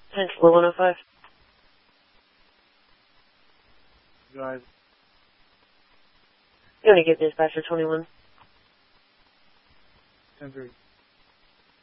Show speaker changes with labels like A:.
A: Hence, 105.
B: Drive.
A: You want to get dispatcher 21.
B: 10-3.